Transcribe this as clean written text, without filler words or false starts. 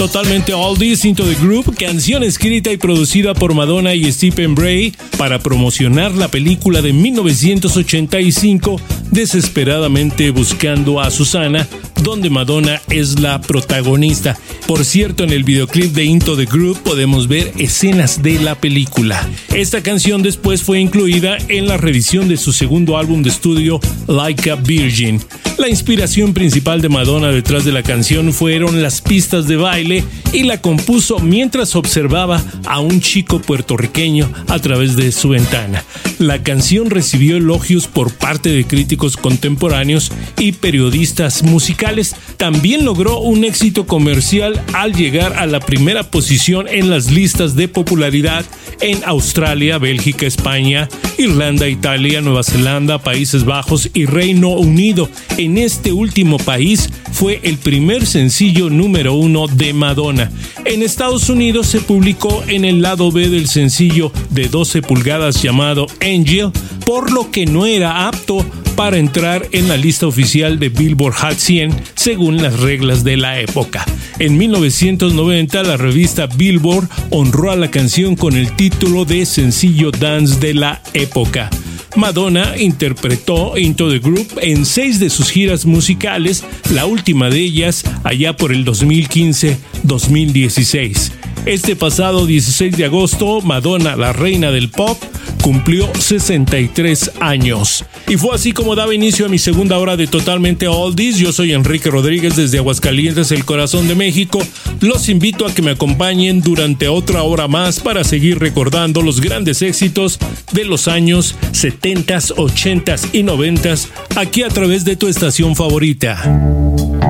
Totalmente Oldies, Into the Group, canción escrita y producida por Madonna y Stephen Bray para promocionar la película de 1985, Desesperadamente buscando a Susana, donde Madonna es la protagonista. Por cierto, en el videoclip de Into the Group podemos ver escenas de la película. Esta canción después fue incluida en la reedición de su segundo álbum de estudio, Like a Virgin. La inspiración principal de Madonna detrás de la canción fueron las pistas de baile y la compuso mientras observaba a un chico puertorriqueño a través de su ventana. La canción recibió elogios por parte de críticos contemporáneos y periodistas musicales. También logró un éxito comercial al llegar a la primera posición en las listas de popularidad en Australia, Bélgica, España, Irlanda, Italia, Nueva Zelanda, Países Bajos y Reino Unido. En este último país fue el primer sencillo número 1 de Madonna. En Estados Unidos se publicó en el lado B del sencillo de 12 pulgadas llamado Angel, por lo que no era apto para entrar en la lista oficial de Billboard Hot 100 según las reglas de la época. En 1990 la revista Billboard honró a la canción con el título de sencillo dance de la época. Madonna interpretó Into the Group en 6 de sus giras musicales, la última de ellas allá por el 2015-2016. Este pasado 16 de agosto, Madonna, la reina del pop, cumplió 63 años. Y fue así como daba inicio a mi segunda hora de Totalmente Oldies. Yo soy Enrique Rodríguez desde Aguascalientes, el corazón de México. Los invito a que me acompañen durante otra hora más para seguir recordando los grandes éxitos de los años 70s, 80s y 90s aquí a través de tu estación favorita.